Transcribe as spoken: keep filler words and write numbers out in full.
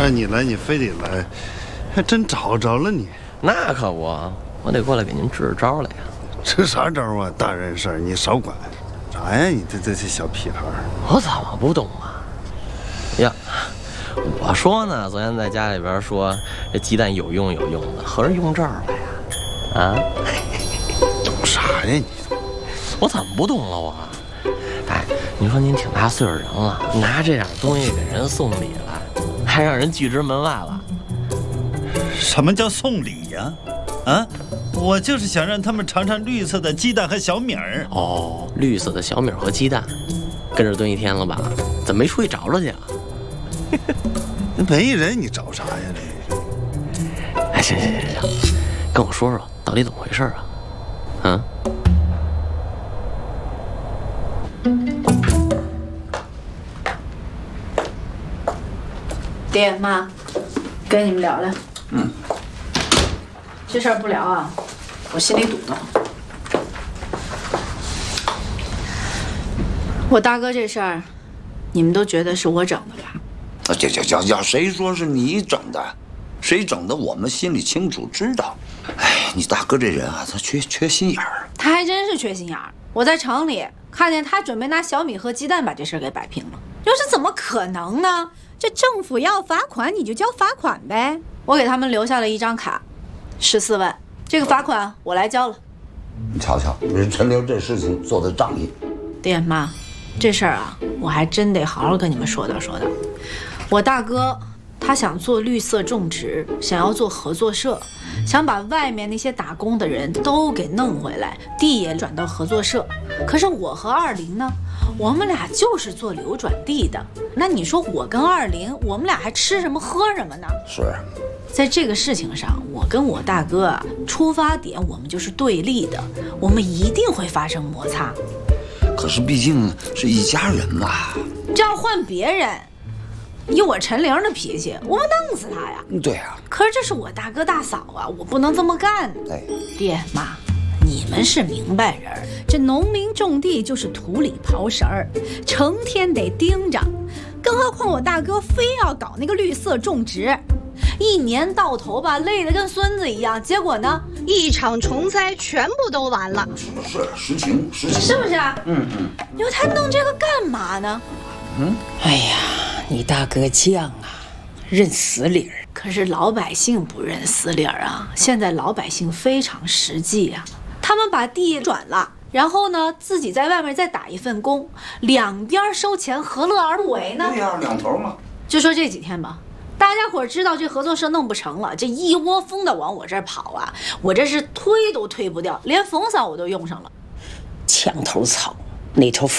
让你来，你非得来，还真找着了你。 那可不，我得过来给您支支招来呀。 支啥招啊？大人事儿你少管。啥呀？你这这这小屁孩儿！ 我怎么不懂啊？呀，我说呢，昨天在家里边说这鸡蛋有用有用的，合着用这儿了呀？啊？ 懂啥呀你？ 我怎么不懂了我？哎，你说您挺大岁数人了，拿这点东西给人送礼了，还让人拒之门外了。 什么叫送礼呀？啊，我就是想让他们尝尝绿色的鸡蛋和小米儿。 哦，绿色的小米和鸡蛋，跟这蹲一天了吧？怎么没出去找找去啊？ 没人，你找啥呀？这…… 哎，行行行行，跟我说说到底怎么回事啊？嗯。 爹妈，跟你们聊聊。 嗯。 这事儿不聊啊，我心里堵得慌。我大哥这事儿，你们都觉得是我整的吧？ 啊，这这这这，谁说是你整的？谁整的？我们心里清楚知道。哎，你大哥这人啊，他缺缺心眼儿。 他还真是缺心眼儿。我在城里看见他准备拿小米和鸡蛋把这事儿给摆平了。要是怎么可能呢？这政府要罚款，你就交罚款呗。我给他们留下了一张卡，十四万，这个罚款我来交了。 你瞧瞧，人陈留这事情做的仗义。 爹妈，这事儿啊，我还真得好好跟你们说道说道。我大哥他想做绿色种植，想要做合作社，想把外面那些打工的人都给弄回来，地也转到合作社。可是我和二林呢，我们俩就是做流转地的。那你说我跟二林，我们俩还吃什么喝什么呢？ 是， 在这个事情上，我跟我大哥啊，出发点我们就是对立的，我们一定会发生摩擦。 可是毕竟是一家人嘛。 这要换别人，以我陈玲的脾气，我们弄死他呀！ 对啊。 可是这是我大哥大嫂啊，我不能这么干。 对， 爹妈，你们是明白人，这农民种地就是土里刨食儿，成天得盯着。更何况我大哥非要搞那个绿色种植，一年到头吧，累得跟孙子一样。结果呢， 一场虫灾全部都完了。 是是，实情实情， 是不是啊？ 嗯嗯。 你说他弄这个干嘛呢？ 嗯， 哎呀，你大哥犟啊，认死理儿。 可是老百姓不认死理儿啊！现在老百姓非常实际啊，他们把地转了，然后呢，自己在外面再打一份工，两边收钱，何乐而不为呢？ 对呀，两头嘛。 就说这几天吧，大家伙知道这合作社弄不成了，这一窝蜂的往我这儿跑啊，我这是推都推不掉，连冯嫂我都用上了。 墙头草，那头